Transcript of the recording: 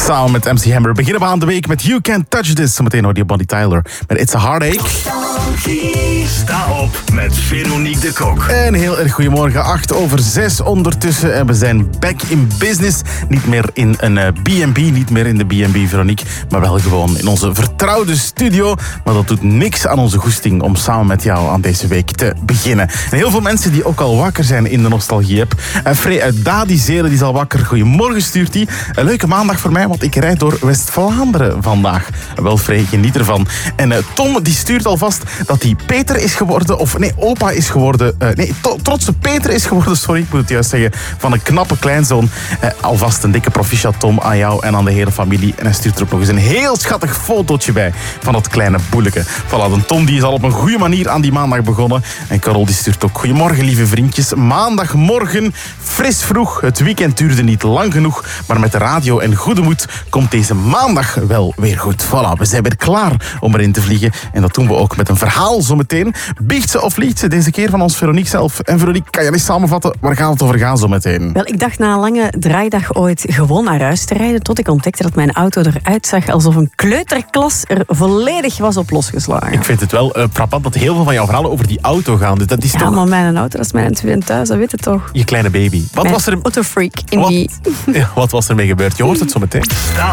Samen met MC Hammer beginnen we aan de week met You Can't Touch This. Zometeen hoor je Bonnie Tyler met It's a Heartache. Sta op met Veronique de Kok. Een heel erg goedemorgen, 8:06 ondertussen. En we zijn back in business. Niet meer in een B&B, niet meer in de B&B Veronique, maar wel gewoon in onze vertrouwde studio. Maar dat doet niks aan onze goesting om samen met jou aan deze week te beginnen. En heel veel mensen die ook al wakker zijn in de nostalgie-app. Frey uit Dadizelen die is al wakker. Goedemorgen stuurt hij. Een leuke maandag voor mij, want ik rijd door West-Vlaanderen vandaag. Wel Frey, geniet ervan. En Tom die stuurt alvast dat hij Peter is geworden, of nee, opa is geworden. Trotse Peter is geworden, sorry, ik moet het juist zeggen, van een knappe kleinzoon. Alvast een dikke proficiat Tom aan jou en aan de hele familie. En hij stuurt er ook nog eens een heel schattig fotootje bij van dat kleine boeleke. Voilà, de Tom die is al op een goede manier aan die maandag begonnen. En Carol die stuurt ook goedemorgen lieve vriendjes. Maandagmorgen, fris vroeg. Het weekend duurde niet lang genoeg, maar met de radio en goede moed komt deze maandag wel weer goed. Voilà, we zijn weer klaar om erin te vliegen. En dat doen we ook met een verhaal zometeen. Biecht ze of liegt ze, deze keer van ons Veronique zelf. En Veronique, kan je eens samenvatten, waar gaat het over gaan zometeen? Wel, ik dacht na een lange draaidag ooit gewoon naar huis te rijden, tot ik ontdekte dat mijn auto eruit zag alsof een kleuterklas er volledig was op losgeslagen. Ik vind het wel frappant dat heel veel van jouw verhalen over die auto gaan. Dus dat is toch... maar mijn auto, dat is mijn tweede thuis, dat weet je toch? Je kleine baby. Wat was er... Autofreak in die... Wat was er mee gebeurd? Je hoort het zo meteen.